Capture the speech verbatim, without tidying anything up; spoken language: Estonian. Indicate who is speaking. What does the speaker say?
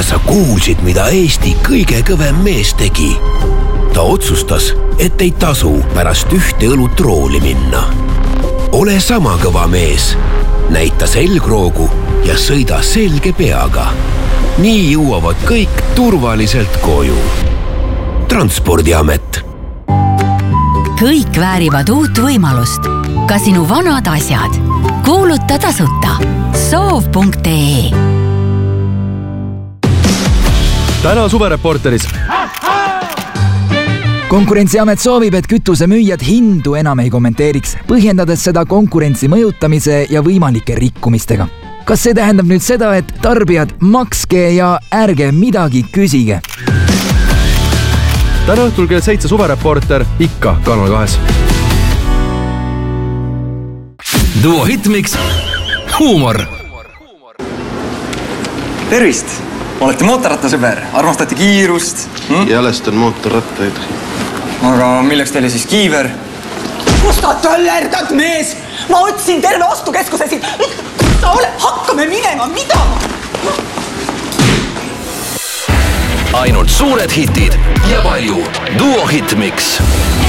Speaker 1: kas sa kuulsid, mida Eesti kõige kõvem mees tegi? Ta otsustas, et ei tasu pärast ühte õlut rooli minna. Ole sama kõva mees, näita selgroogu ja sõida selge peaga. Nii jõuavad kõik turvaliselt koju. Transpordiamet.
Speaker 2: Kõik väärivad uut võimalust. Ka sinu vanad asjad. Kuuluta tasuta. soov punkt ee.
Speaker 3: Täna suvereporteris.
Speaker 4: Konkurentsiamet soovib, et kütuse müüjad hindu enam ei kommenteeriks, põhjendades seda konkurentsi mõjutamise ja võimalike rikkumistega. Kas see tähendab nüüd seda, et tarbijad makske ja ärge midagi küsige?
Speaker 3: Täna õhtul kell seitse suvereporter ikka Kanal kahes.
Speaker 1: Duo Hitmix. Huumor.
Speaker 5: Tervist! Olete mootorrattasõber, armastate kiirust?
Speaker 6: Hm? Jälestan mootorrattaid.
Speaker 5: Aga milleks teile siis kiiver?
Speaker 7: Kus ta töllerdad, mees? Ma otsin terve ostukeskuse siin. Ta ole, hakkame minema, mida?
Speaker 1: Ainult suured hitid ja palju Duo Hitmix.